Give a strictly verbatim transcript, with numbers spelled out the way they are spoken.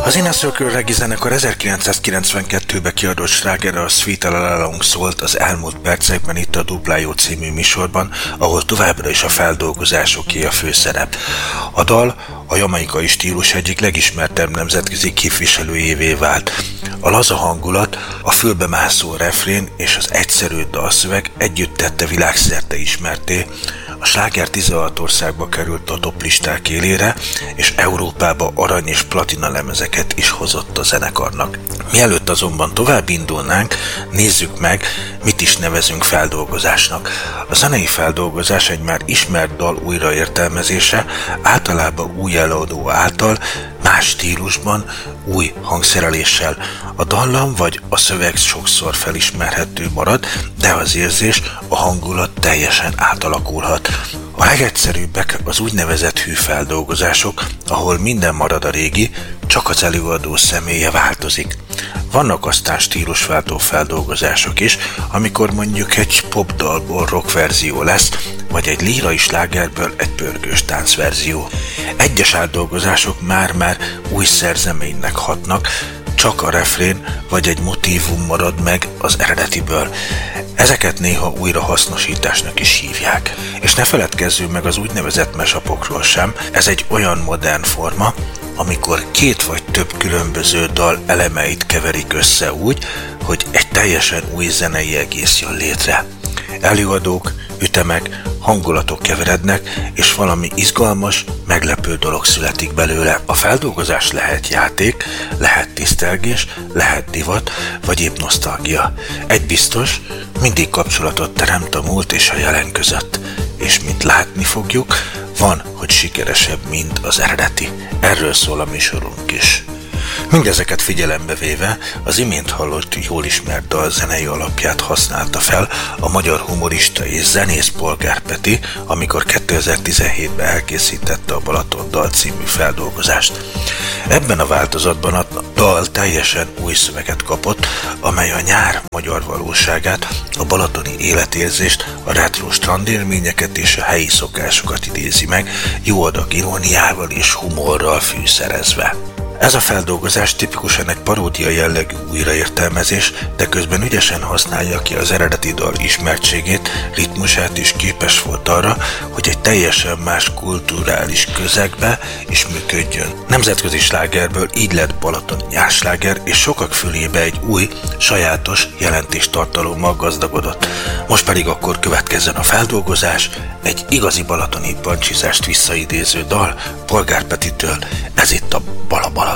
Az Inner Circle Reggae zenekar ezerkilencszázkilencvenkettőben kiadott slágere a Sweet Along szólt az elmúlt percekben itt a Duplájó című műsorban, ahol továbbra is a feldolgozásoké a főszerep. A dal a jamaikai stílus egyik legismertebb nemzetközi képviselőjévé vált. A laza hangulat, a fülbemászó refrén és az egyszerű dalszöveg együtt tette világszerte ismerté. A sláger tizenhat országba került a toplisták élére, és Európába arany és platina lemezeket is hozott a zenekarnak. Mielőtt azonban tovább indulnánk, nézzük meg, mit is nevezünk feldolgozásnak. A zenei feldolgozás egy már ismert dal újraértelmezése, általában új előadó által, más stílusban, új hangszereléssel. A dallam vagy a szöveg sokszor felismerhető marad, de az érzés, a hangulat teljesen átalakulhat. A legegyszerűbbek az úgynevezett hűfeldolgozások, ahol minden marad a régi, csak az előadó személye változik. Vannak aztán stílusváltó feldolgozások is, amikor mondjuk egy popdalból rockverzió lesz, vagy egy lírai slágerből egy pörgős táncverzió. Egyes átdolgozások már-már új szerzeménynek hatnak, csak a refrén vagy egy motívum marad meg az eredetiből. Ezeket néha újrahasznosításnak is hívják. És ne feledkezzünk meg az úgynevezett mashup-okról sem, ez egy olyan modern forma, amikor két vagy több különböző dal elemeit keverik össze úgy, hogy egy teljesen új zenei egész jön létre. Előadók, ütemek, hangulatok keverednek, és valami izgalmas, meglepő dolog születik belőle. A feldolgozás lehet játék, lehet tisztelgés, lehet divat, vagy épp nosztalgia. Egy biztos, mindig kapcsolatot teremt a múlt és a jelen között. És mint látni fogjuk, van, hogy sikeresebb, mint az eredeti. Erről szól a műsorunk is. Mindezeket figyelembe véve az imént hallott jól ismert dal zenei alapját használta fel a magyar humorista és zenész Polgár Peti, amikor kétezer-tizenhétben elkészítette a Balaton dal című feldolgozást. Ebben a változatban a dal teljesen új szöveget kapott, amely a nyár magyar valóságát, a balatoni életérzést, a retro strandélményeket és a helyi szokásokat idézi meg, jó adag iróniával és humorral fűszerezve. Ez a feldolgozás tipikusan egy paródia jellegű újraértelmezés, de közben ügyesen használja ki az eredeti dal ismertségét, ritmusát és képes volt arra, hogy egy teljesen más kulturális közegbe is működjön. Nemzetközi slágerből így lett balatoni nyársláger, és sokak fülébe egy új, sajátos jelentéstartalommal gazdagodott. Most pedig akkor következzen a feldolgozás, egy igazi balatoni pancsizást visszaidéző dal Polgár Petitől, ez itt a Bala Balaton.